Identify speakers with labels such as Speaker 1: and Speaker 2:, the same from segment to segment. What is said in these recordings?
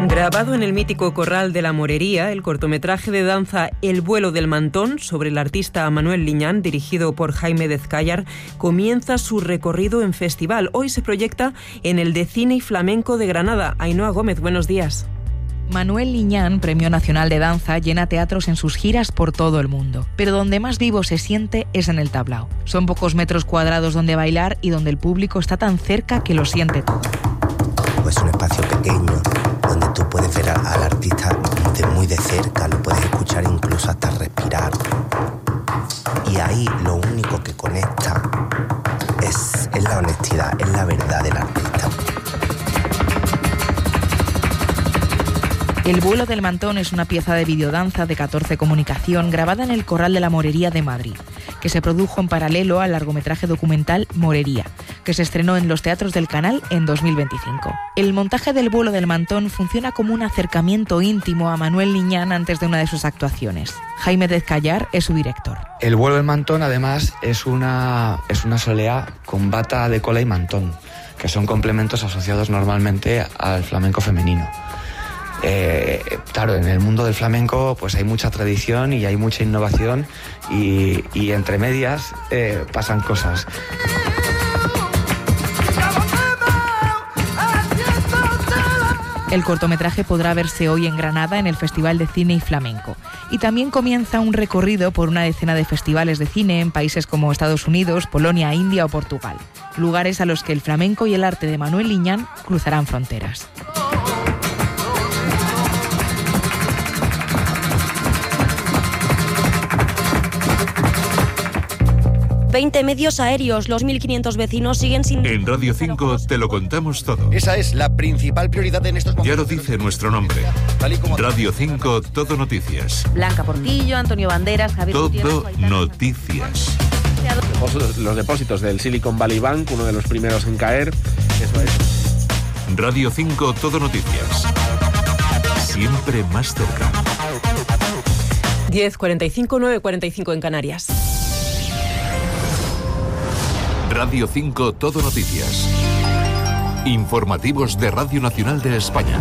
Speaker 1: Grabado en el mítico Corral de la Morería, el cortometraje de danza El vuelo del mantón, sobre el artista Manuel Liñán, dirigido por Jaime Dezcayar, comienza su recorrido en festival. Hoy se proyecta en el de Cine y Flamenco de Granada. Ainhoa Gómez, buenos días.
Speaker 2: Manuel Liñán, Premio Nacional de Danza, llena teatros en sus giras por todo el mundo. Pero donde más vivo se siente es en el tablao. Son pocos metros cuadrados donde bailar y donde el público está tan cerca que lo siente todo.
Speaker 3: Es un espacio pequeño donde tú puedes ver al artista muy de cerca, lo puedes escuchar incluso hasta respirar. Y ahí lo único que conecta es la honestidad, es la verdad del artista.
Speaker 2: El vuelo del mantón es una pieza de videodanza de 14 Comunicación grabada en el Corral de la Morería de Madrid, que se produjo en paralelo al largometraje documental Morería, que se estrenó en los teatros del Canal en 2025. El montaje del vuelo del mantón funciona como un acercamiento íntimo a Manuel Liñán antes de una de sus actuaciones. Jaime Dezcayar es su director.
Speaker 4: El vuelo del mantón, además, es una soleá con bata de cola y mantón, que son complementos asociados normalmente al flamenco femenino. Claro, en el mundo del flamenco pues hay mucha tradición y hay mucha innovación y entre medias pasan cosas.
Speaker 2: El cortometraje podrá verse hoy en Granada en el Festival de Cine y Flamenco. Y también comienza un recorrido por una decena de festivales de cine en países como Estados Unidos, Polonia, India o Portugal. Lugares a los que el flamenco y el arte de Manuel Liñán cruzarán fronteras.
Speaker 5: 20 medios aéreos, los 1.500 vecinos siguen sin...
Speaker 6: En Radio 5 te lo contamos todo.
Speaker 7: Esa es la principal prioridad en estos momentos.
Speaker 6: Ya lo dice nuestro nombre. Radio 5, Todo Noticias.
Speaker 5: Blanca Portillo, Antonio Banderas, Javier
Speaker 6: Todo Noticias.
Speaker 8: Los depósitos del Silicon Valley Bank, uno de los primeros en caer. Eso es.
Speaker 6: Radio 5, Todo Noticias. Siempre más cerca.
Speaker 1: 10:45, 9:45 en Canarias.
Speaker 6: Radio 5 Todo Noticias. Informativos de Radio Nacional de España.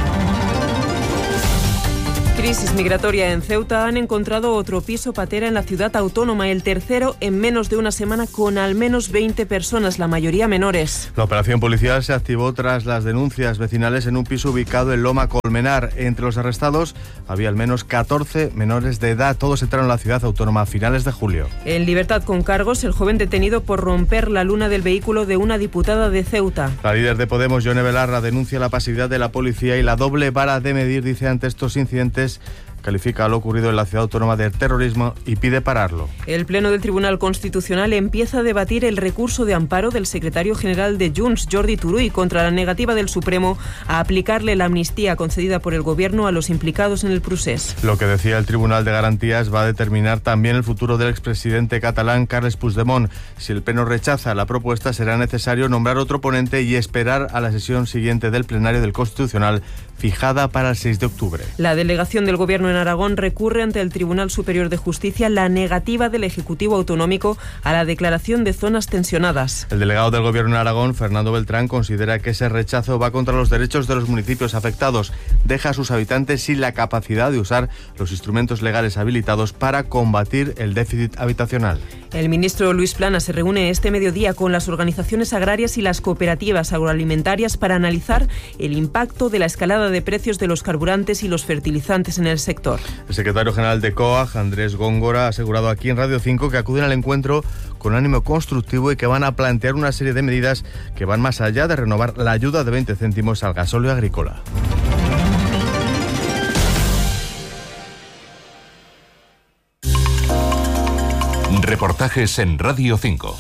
Speaker 1: Crisis migratoria en Ceuta. Han encontrado otro piso patera en la ciudad autónoma, el tercero en menos de una semana, con al menos 20 personas, la mayoría menores.
Speaker 9: La operación policial se activó tras las denuncias vecinales en un piso ubicado en Loma Colmenar. Entre los arrestados había al menos 14 menores de edad. Todos entraron a la ciudad autónoma a finales de julio.
Speaker 1: En libertad con cargos, el joven detenido por romper la luna del vehículo de una diputada de Ceuta.
Speaker 9: La líder de Podemos, Yone Belarra, denuncia la pasividad de la policía y la doble vara de medir, dice, ante estos incidentes. Califica lo ocurrido en la ciudad autónoma de terrorismo y pide pararlo.
Speaker 1: El Pleno del Tribunal Constitucional empieza a debatir el recurso de amparo del secretario general de Junts, Jordi Turull, contra la negativa del Supremo a aplicarle la amnistía concedida por el Gobierno a los implicados en el procés.
Speaker 9: Lo que decía el Tribunal de Garantías va a determinar también el futuro del expresidente catalán Carles Puigdemont. Si el Pleno rechaza la propuesta, será necesario nombrar otro ponente y esperar a la sesión siguiente del plenario del Constitucional, fijada para el 6 de octubre.
Speaker 1: La delegación del Gobierno en Aragón recurre ante el Tribunal Superior de Justicia la negativa del Ejecutivo Autonómico a la declaración de zonas tensionadas.
Speaker 9: El delegado del Gobierno en Aragón, Fernando Beltrán, considera que ese rechazo va contra los derechos de los municipios afectados. Deja a sus habitantes sin la capacidad de usar los instrumentos legales habilitados para combatir el déficit habitacional.
Speaker 1: El ministro Luis Planas se reúne este mediodía con las organizaciones agrarias y las cooperativas agroalimentarias para analizar el impacto de la escalada de precios de los carburantes y los fertilizantes en el sector.
Speaker 9: El secretario general de COAG, Andrés Góngora, ha asegurado aquí en Radio 5 que acuden al encuentro con ánimo constructivo y que van a plantear una serie de medidas que van más allá de renovar la ayuda de 20 céntimos al gasóleo agrícola.
Speaker 6: Reportajes en Radio 5.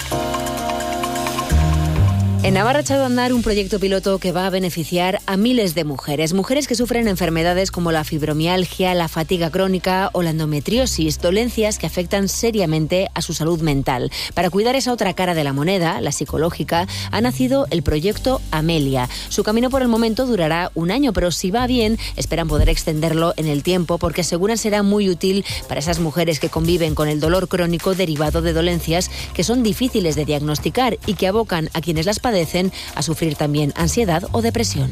Speaker 5: En Navarra ha echado a andar un proyecto piloto que va a beneficiar a miles de mujeres que sufren enfermedades como la fibromialgia, la fatiga crónica o la endometriosis, dolencias que afectan seriamente a su salud mental. Para cuidar esa otra cara de la moneda, la psicológica, ha nacido el proyecto Amelia. Su camino por el momento durará un año, pero si va bien, esperan poder extenderlo en el tiempo porque aseguran será muy útil para esas mujeres que conviven con el dolor crónico derivado de dolencias que son difíciles de diagnosticar y que abocan a quienes las padecen a sufrir también ansiedad o depresión.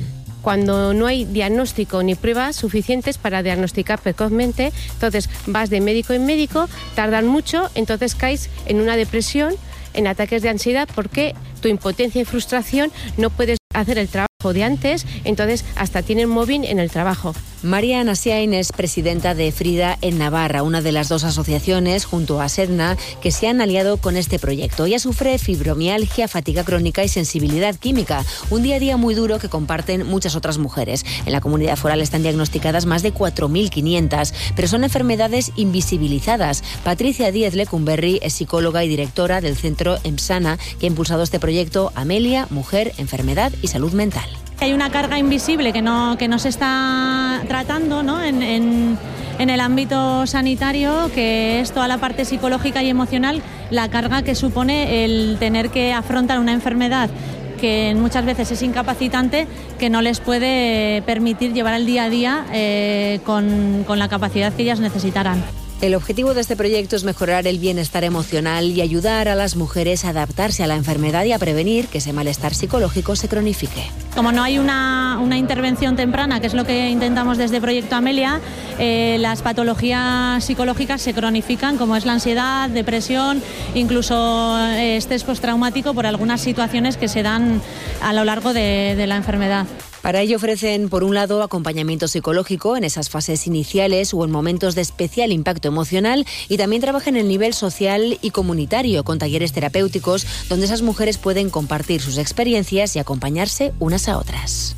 Speaker 10: cuando no hay diagnóstico ni pruebas suficientes para diagnosticar precozmente. Entonces vas de médico en médico, tardan mucho, entonces caes en una depresión, en ataques de ansiedad, porque tu impotencia y frustración no puedes hacer el trabajo de antes, entonces hasta tienen móvil en el trabajo.
Speaker 5: María Anasiain es presidenta de Frida en Navarra, una de las dos asociaciones, junto a Sedna, que se han aliado con este proyecto. Ella sufre fibromialgia, fatiga crónica y sensibilidad química, un día a día muy duro que comparten muchas otras mujeres. En la comunidad foral están diagnosticadas más de 4.500, pero son enfermedades invisibilizadas. Patricia Díez Lecumberri es psicóloga y directora del centro EMSANA, que ha impulsado este proyecto Amelia, Mujer, Enfermedad y Salud Mental.
Speaker 11: Hay una carga invisible que no se está tratando, ¿no? en el ámbito sanitario, que es toda la parte psicológica y emocional, la carga que supone el tener que afrontar una enfermedad que muchas veces es incapacitante, que no les puede permitir llevar el día a día con la capacidad que ellas necesitarán.
Speaker 5: El objetivo de este proyecto es mejorar el bienestar emocional y ayudar a las mujeres a adaptarse a la enfermedad y a prevenir que ese malestar psicológico se cronifique.
Speaker 11: Como no hay una intervención temprana, que es lo que intentamos desde Proyecto Amelia, las patologías psicológicas se cronifican, como es la ansiedad, depresión, incluso estrés postraumático por algunas situaciones que se dan a lo largo de la enfermedad.
Speaker 5: Para ello ofrecen, por un lado, acompañamiento psicológico en esas fases iniciales o en momentos de especial impacto emocional, y también trabajan en el nivel social y comunitario con talleres terapéuticos donde esas mujeres pueden compartir sus experiencias y acompañarse unas a otras.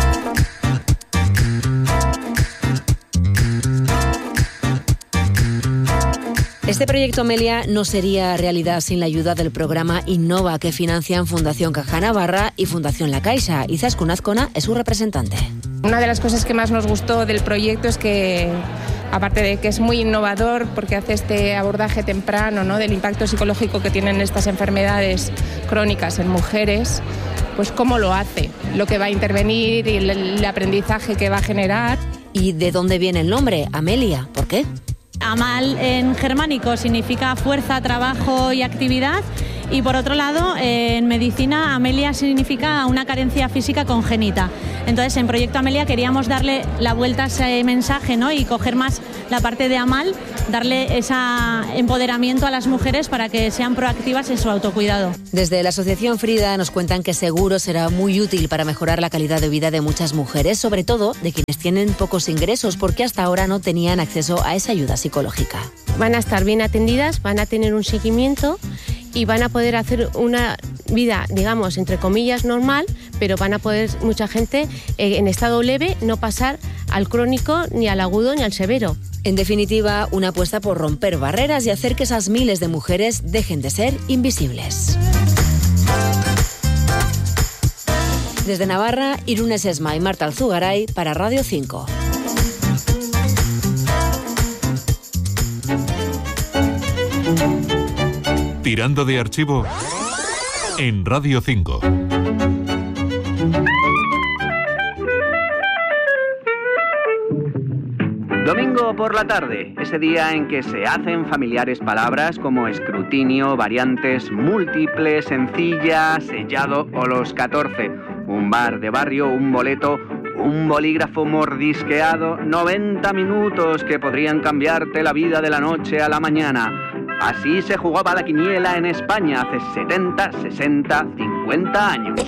Speaker 5: Este proyecto Amelia no sería realidad sin la ayuda del programa Innova, que financian Fundación Caja Navarra y Fundación La Caixa. Izaskun Azkona es su representante.
Speaker 12: Una de las cosas que más nos gustó del proyecto es que, aparte de que es muy innovador porque hace este abordaje temprano, ¿no?, del impacto psicológico que tienen estas enfermedades crónicas en mujeres, pues cómo lo hace, lo que va a intervenir y el aprendizaje que va a generar.
Speaker 5: ¿Y de dónde viene el nombre, Amelia? ¿Por qué?
Speaker 11: Amal en germánico significa fuerza, trabajo y actividad. Y por otro lado, en medicina, Amelia significa una carencia física congénita. Entonces, en Proyecto Amelia queríamos darle la vuelta a ese mensaje, ¿no?, y coger más la parte de Amal, darle ese empoderamiento a las mujeres para que sean proactivas en su autocuidado.
Speaker 5: Desde la Asociación Frida nos cuentan que seguro será muy útil para mejorar la calidad de vida de muchas mujeres, sobre todo de quienes tienen pocos ingresos, porque hasta ahora no tenían acceso a esa ayuda psicológica.
Speaker 10: Van a estar bien atendidas, van a tener un seguimiento y van a poder hacer una vida, digamos, entre comillas, normal, pero van a poder, mucha gente en estado leve, no pasar al crónico, ni al agudo, ni al severo.
Speaker 5: En definitiva, una apuesta por romper barreras y hacer que esas miles de mujeres dejen de ser invisibles. Desde Navarra, Irune Sesma y Marta Alzugaray para Radio 5.
Speaker 6: Tirando de archivo en Radio 5.
Speaker 13: Domingo por la tarde, ese día en que se hacen familiares palabras como escrutinio, variantes múltiples, sencilla, sellado o los 14. Un bar de barrio, un boleto, un bolígrafo mordisqueado, 90 minutos que podrían cambiarte la vida de la noche a la mañana. Así se jugaba la quiniela en España hace 70, 60, 50 años.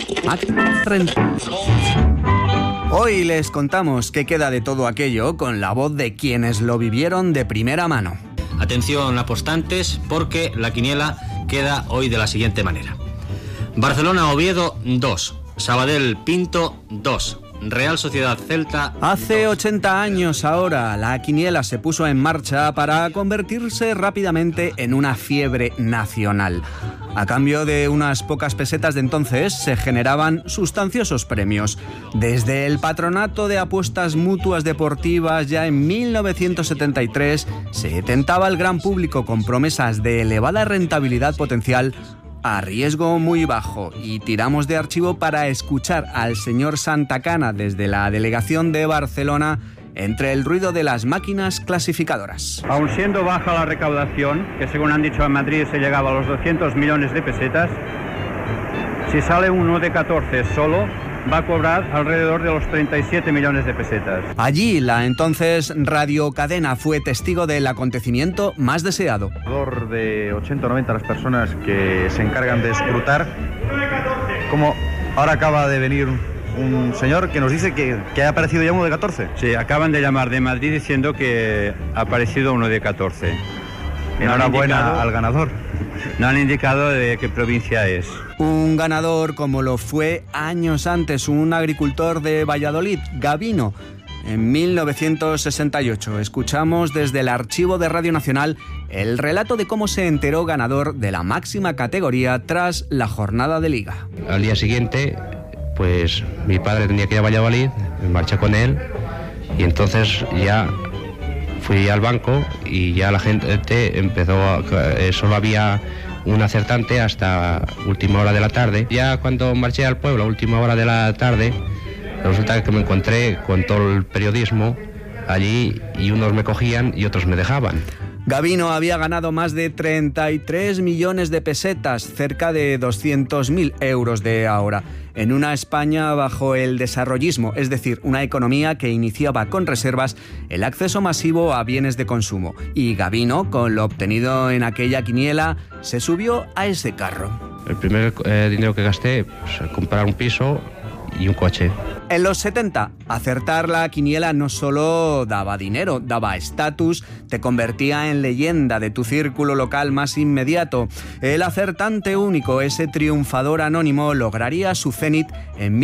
Speaker 13: Hoy les contamos qué queda de todo aquello con la voz de quienes lo vivieron de primera mano.
Speaker 14: Atención apostantes, porque la quiniela queda hoy de la siguiente manera. Barcelona-Oviedo 2, Sabadell-Pinto 2, Real Sociedad Celta.
Speaker 13: Hace 80 años ahora, la quiniela se puso en marcha para convertirse rápidamente en una fiebre nacional. A cambio de unas pocas pesetas de entonces, se generaban sustanciosos premios. Desde el Patronato de Apuestas Mutuas Deportivas, ya en 1973, se tentaba al gran público con promesas de elevada rentabilidad potencial a riesgo muy bajo, y tiramos de archivo para escuchar al señor Santacana desde la delegación de Barcelona entre el ruido de las máquinas clasificadoras.
Speaker 15: Aun siendo baja la recaudación, que según han dicho en Madrid se llegaba a los 200 millones de pesetas, si sale uno de 14 solo, va a cobrar alrededor de los 37 millones de pesetas.
Speaker 13: Allí, la entonces radiocadena fue testigo del acontecimiento más deseado.
Speaker 16: Alrededor de 80 o 90 las personas que se encargan de escrutar, como ahora acaba de venir un señor que nos dice que ha aparecido ya uno de 14.
Speaker 15: Sí, acaban de llamar de Madrid diciendo que ha aparecido uno de 14.
Speaker 16: Enhorabuena al ganador.
Speaker 15: No han indicado de qué provincia es.
Speaker 13: Un ganador como lo fue años antes un agricultor de Valladolid, Gabino, en 1968. Escuchamos desde el archivo de Radio Nacional el relato de cómo se enteró ganador de la máxima categoría tras la jornada de liga.
Speaker 17: Al día siguiente, pues mi padre tenía que ir a Valladolid, me marché con él y entonces ya fui al banco y ya la gente empezó solo había un acertante hasta última hora de la tarde. Ya cuando marché al pueblo a última hora de la tarde, resulta que me encontré con todo el periodismo allí y unos me cogían y otros me dejaban.
Speaker 13: Gabino había ganado más de 33 millones de pesetas, cerca de 200.000 euros de ahora, en una España bajo el desarrollismo, es decir, una economía que iniciaba con reservas el acceso masivo a bienes de consumo. Y Gabino, con lo obtenido en aquella quiniela, se subió a ese carro.
Speaker 17: El primer dinero que gasté, pues, comprar un piso y un coche.
Speaker 13: En los 70, acertar la quiniela no solo daba dinero, daba estatus, te convertía en leyenda de tu círculo local más inmediato. El acertante único, ese triunfador anónimo, lograría su cenit en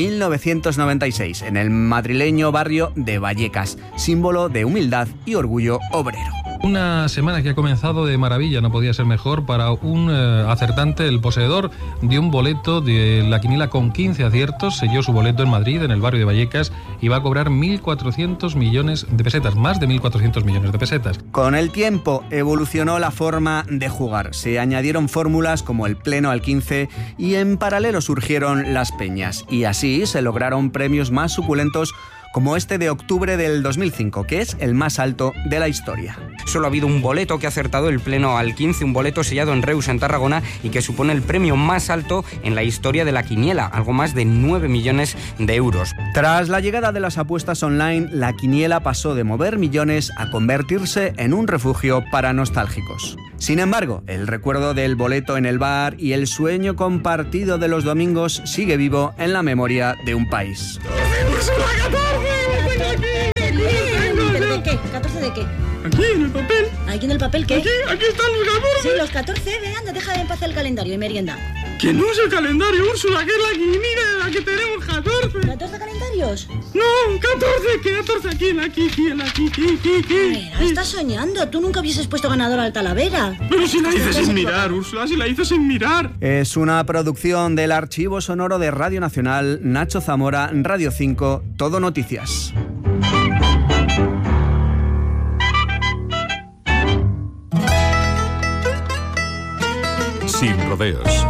Speaker 13: 1996, en el madrileño barrio de Vallecas, símbolo de humildad y orgullo obrero.
Speaker 18: Una semana que ha comenzado de maravilla, no podía ser mejor para un acertante, el poseedor de un boleto de la quiniela con 15 aciertos, selló su boleto en Madrid, en el barrio de Vallecas, y va a cobrar 1.400 millones de pesetas, más de 1.400 millones de pesetas.
Speaker 13: Con el tiempo evolucionó la forma de jugar, se añadieron fórmulas como el pleno al 15 y en paralelo surgieron las peñas, y así se lograron premios más suculentos como este de octubre del 2005, que es el más alto de la historia.
Speaker 19: Solo ha habido un boleto que ha acertado el pleno al 15, un boleto sellado en Reus, en Tarragona, y que supone el premio más alto en la historia de la quiniela, algo más de 9 millones de euros.
Speaker 13: Tras la llegada de las apuestas online, la quiniela pasó de mover millones a convertirse en un refugio para nostálgicos. Sin embargo, el recuerdo del boleto en el bar y el sueño compartido de los domingos sigue vivo en la memoria de un país.
Speaker 20: ¿Pero de qué? ¿14 de qué?
Speaker 21: Aquí, en el papel.
Speaker 20: ¿Aquí en el papel qué?
Speaker 21: Aquí están los 14.
Speaker 20: Sí, los 14. Anda, deja de empezar el calendario y merienda.
Speaker 21: Que no es el calendario, Úrsula, que es la quiniela de la que tenemos 14.
Speaker 20: ¿14 calendarios?
Speaker 21: No, 14 aquí.
Speaker 20: Mira, estás soñando. Tú nunca hubieses puesto ganador al Talavera.
Speaker 21: Pero si la hice sin mirar, Úrsula, si la hice sin mirar.
Speaker 13: Es una producción del Archivo Sonoro de Radio Nacional, Nacho Zamora, Radio 5, Todo Noticias.
Speaker 6: Sin rodeos.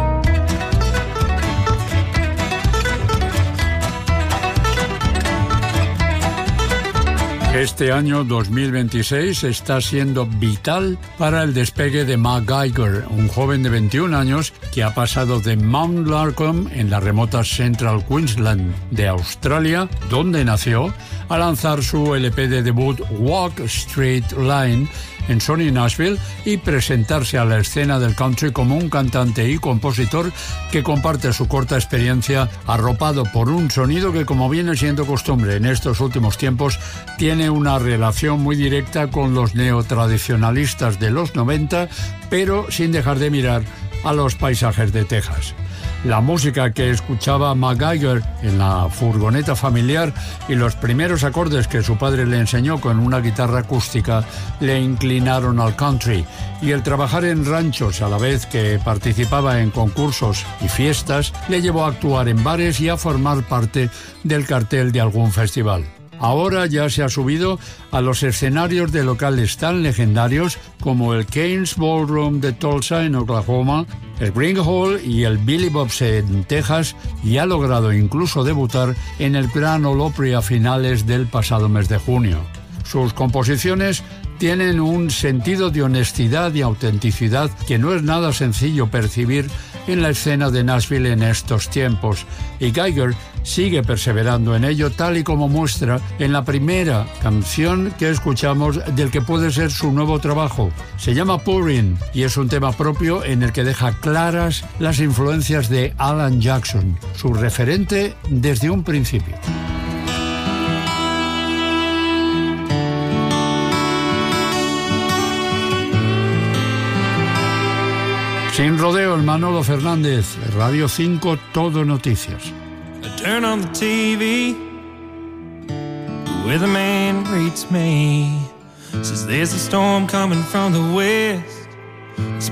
Speaker 22: Este año 2026 está siendo vital para el despegue de MacGyver, un joven de 21 años que ha pasado de Mount Larcombe, en la remota Central Queensland de Australia, donde nació, a lanzar su LP de debut Walk Straight Line en Sony Nashville y presentarse a la escena del country como un cantante y compositor que comparte su corta experiencia arropado por un sonido que, como viene siendo costumbre en estos últimos tiempos, tiene una relación muy directa con los neotradicionalistas de los 90, pero sin dejar de mirar a los paisajes de Texas. La música que escuchaba MacGyver en la furgoneta familiar y los primeros acordes que su padre le enseñó con una guitarra acústica le inclinaron al country, y el trabajar en ranchos a la vez que participaba en concursos y fiestas le llevó a actuar en bares y a formar parte del cartel de algún festival. Ahora ya se ha subido a los escenarios de locales tan legendarios como el Cain's Ballroom de Tulsa en Oklahoma, el Green Hall y el Billy Bob's en Texas, y ha logrado incluso debutar en el Grand Ole Opry a finales del pasado mes de junio. Sus composiciones tienen un sentido de honestidad y autenticidad que no es nada sencillo percibir en la escena de Nashville en estos tiempos. Y Geiger sigue perseverando en ello, tal y como muestra en la primera canción que escuchamos del que puede ser su nuevo trabajo. Se llama Pouring y es un tema propio en el que deja claras las influencias de Alan Jackson, su referente desde un principio. Sin rodeo, el Manolo Fernández, Radio 5, Todo Noticias.
Speaker 3: I turn on the TV, the weatherman greets me, says there's a storm coming from the west.